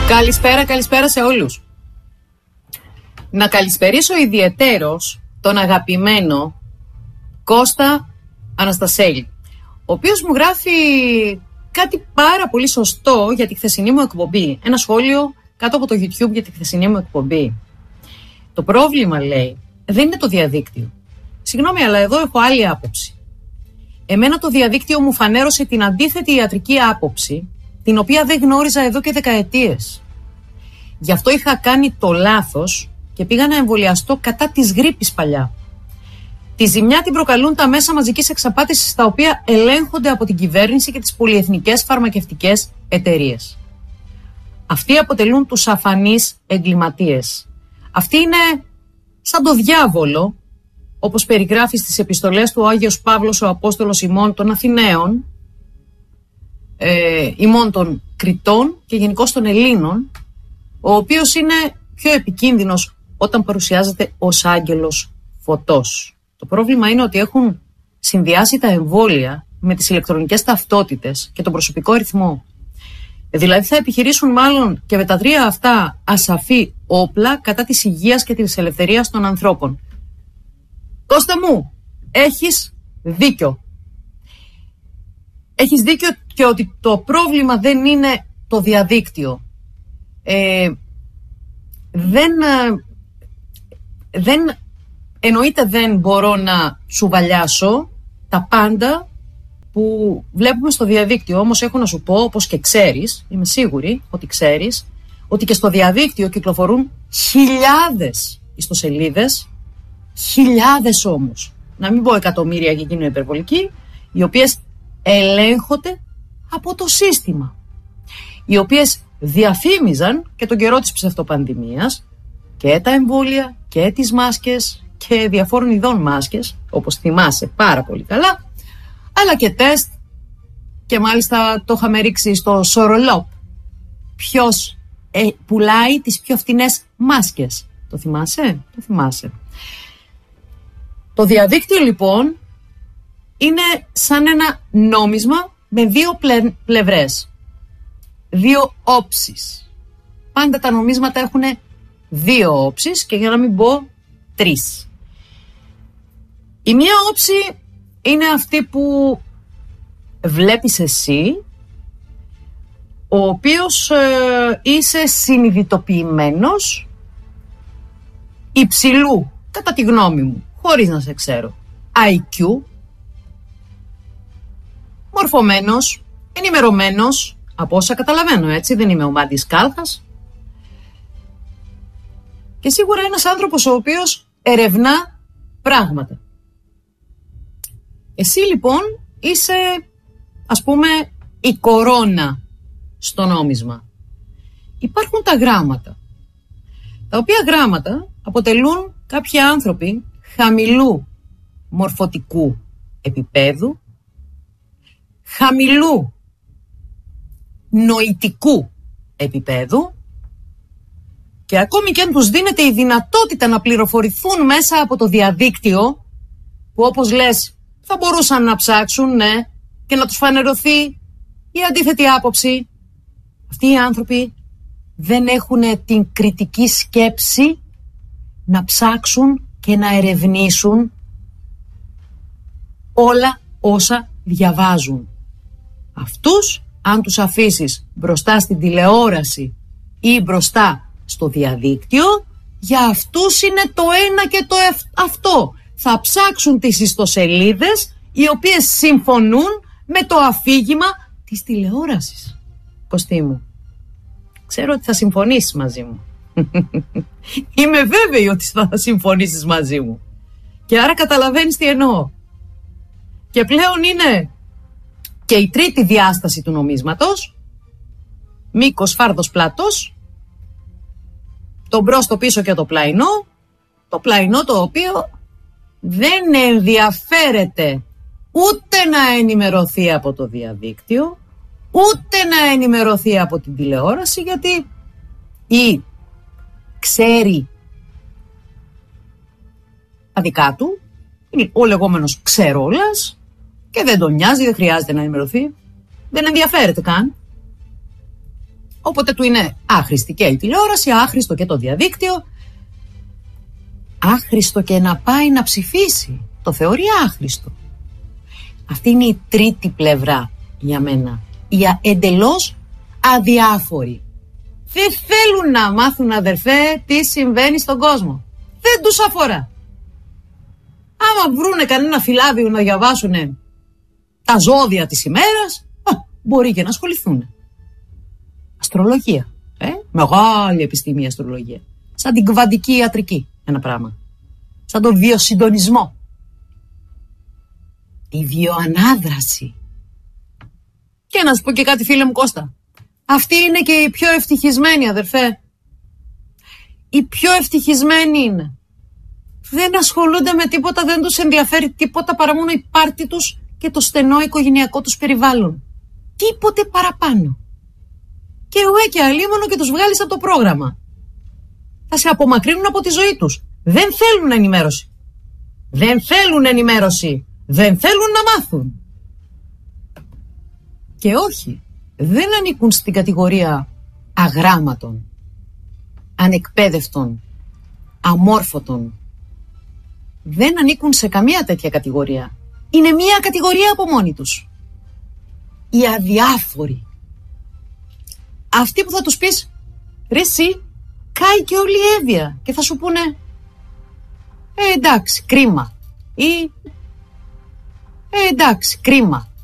Καλησπέρα σε όλους. Να καλησπερίσω ιδιαιτέρως τον αγαπημένο Κώστα Αναστασέλη, ο οποίος μου γράφει κάτι πάρα πολύ σωστό για τη χθεσινή μου εκπομπή. Ένα σχόλιο κάτω από το YouTube για τη χθεσινή μου εκπομπή. Το πρόβλημα, λέει, δεν είναι το διαδίκτυο. Συγγνώμη, αλλά εδώ έχω άλλη άποψη. Εμένα το διαδίκτυο μου φανέρωσε την αντίθετη ιατρική άποψη, την οποία δεν γνώριζα εδώ και δεκαετίες. Γι' αυτό είχα κάνει το λάθος και πήγα να εμβολιαστώ κατά της γρίπης παλιά. Τη ζημιά την προκαλούν τα μέσα μαζικής εξαπάτησης, τα οποία ελέγχονται από την κυβέρνηση και τις πολυεθνικές φαρμακευτικές εταιρείες. Αυτοί αποτελούν τους αφανείς εγκληματίες. Αυτοί είναι σαν το διάβολο, όπως περιγράφει στις επιστολές του ο Άγιος Παύλος ο Απόστολος ημών των Αθηναίων, ημών των Κριτών και γενικώς των Ελλήνων, ο οποίος είναι πιο επικίνδυνος όταν παρουσιάζεται ως άγγελος φωτός. Το πρόβλημα είναι ότι έχουν συνδυάσει τα εμβόλια με τις ηλεκτρονικές ταυτότητες και τον προσωπικό αριθμό. Δηλαδή θα επιχειρήσουν μάλλον και με τα τρία αυτά ασαφή όπλα κατά της υγείας και της ελευθερίας των ανθρώπων. Κώστα μου, έχεις δίκιο. Έχεις δίκιο και ότι το πρόβλημα δεν είναι το διαδίκτυο. Εννοείται δεν μπορώ να σουβαλιάσω τα πάντα που βλέπουμε στο διαδίκτυο. Όμως έχω να σου πω, όπως και ξέρεις, είμαι σίγουρη ότι ξέρεις, ότι και στο διαδίκτυο κυκλοφορούν χιλιάδες ιστοσελίδες, χιλιάδες όμως, να μην πω εκατομμύρια και γίνω υπερβολική, οι οποίες ελέγχονται από το σύστημα, οι οποίες διαφήμιζαν και τον καιρό της ψευτοπανδημίας και τα εμβόλια και τις μάσκες και διαφόρων ειδών μάσκες, όπως θυμάσαι πάρα πολύ καλά, αλλά και τεστ, και μάλιστα το είχαμε ρίξει στο Σορολόπ. Ποιος πουλάει τις πιο φθηνές μάσκες? Το θυμάσαι? Το θυμάσαι. Το διαδίκτυο λοιπόν είναι σαν ένα νόμισμα με δύο πλευρές, δύο όψεις. Πάντα τα νομίσματα έχουν δύο όψεις και για να μην πω τρεις. Η μία όψη είναι αυτή που βλέπεις εσύ, ο οποίος είσαι συνειδητοποιημένος υψηλού, κατά τη γνώμη μου, χωρίς να σε ξέρω, IQ, μορφωμένος, ενημερωμένος, από όσα καταλαβαίνω, έτσι, δεν είμαι ο Μάντης Κάλχας, και σίγουρα ένας άνθρωπος ο οποίος ερευνά πράγματα. Εσύ λοιπόν είσαι, ας πούμε, η κορώνα στο νόμισμα. Υπάρχουν τα γράμματα, τα οποία γράμματα αποτελούν κάποιοι άνθρωποι χαμηλού μορφωτικού επίπεδου, χαμηλού νοητικού επίπεδου, και ακόμη και αν τους δίνεται η δυνατότητα να πληροφορηθούν μέσα από το διαδίκτυο, που όπως λες θα μπορούσαν να ψάξουν, ναι, και να τους φανερωθεί η αντίθετη άποψη, αυτοί οι άνθρωποι δεν έχουν την κριτική σκέψη να ψάξουν και να ερευνήσουν όλα όσα διαβάζουν. Αυτούς, αν τους αφήσεις μπροστά στην τηλεόραση ή μπροστά στο διαδίκτυο, για αυτούς είναι το ένα και το αυτό. Θα ψάξουν τις ιστοσελίδες οι οποίες συμφωνούν με το αφήγημα της τηλεόρασης. Κωστή μου, ξέρω ότι θα συμφωνήσεις μαζί μου. Είμαι βέβαιη ότι θα συμφωνήσεις μαζί μου. Και άρα καταλαβαίνεις τι εννοώ. Και πλέον είναι και η τρίτη διάσταση του νομίσματος, μήκος, φάρδος, πλάτος, το μπρος, το πίσω και το πλαϊνό. Το πλαϊνό το οποίο δεν ενδιαφέρεται ούτε να ενημερωθεί από το διαδίκτυο, ούτε να ενημερωθεί από την τηλεόραση, γιατί ή ξέρει τα δικά του, είναι ο λεγόμενος ξερόλας και δεν τον νοιάζει, δεν χρειάζεται να ενημερωθεί, δεν ενδιαφέρεται καν. Όποτε του είναι άχρηστη και η τηλεόραση, άχρηστο και το διαδίκτυο. Άχρηστο και να πάει να ψηφίσει. Το θεωρεί άχρηστο. Αυτή είναι η τρίτη πλευρά για μένα. Η εντελώς αδιάφοροι. Δεν θέλουν να μάθουν, αδερφέ, τι συμβαίνει στον κόσμο. Δεν τους αφορά. Άμα βρούνε κανένα φυλάδιο να διαβάσουν τα ζώδια της ημέρας, μπορεί και να ασχοληθούν. Αστρολογία. Μεγάλη επιστήμη η αστρολογία. Σαν την κβαντική ιατρική ένα πράγμα. Σαν τον βιοσυντονισμό. Η βιοανάδραση. Και να σου πω και κάτι, φίλε μου Κώστα. Αυτή είναι και η πιο ευτυχισμένη, αδερφέ. Οι πιο ευτυχισμένοι είναι. Δεν ασχολούνται με τίποτα, δεν τους ενδιαφέρει τίποτα παρά μόνο η πάρτη τους και το στενό οικογενειακό τους περιβάλλον. Τίποτε παραπάνω. Και ουέ και αλίμονο και τους βγάλεις από το πρόγραμμα. Θα σε απομακρύνουν από τη ζωή τους. Δεν θέλουν ενημέρωση. Δεν θέλουν ενημέρωση. Δεν θέλουν να μάθουν. Και όχι, δεν ανήκουν στην κατηγορία αγράμματων, ανεκπαίδευτων, αμόρφωτων. Δεν ανήκουν σε καμία τέτοια κατηγορία. Είναι μία κατηγορία από μόνοι τους. Οι αδιάφοροι. Αυτοί που θα τους πεις, ρε εσύ, κάει και όλη η Εύβοια. Και θα σου πούνε, εντάξει, κρίμα. Ή, εντάξει, κρίμα.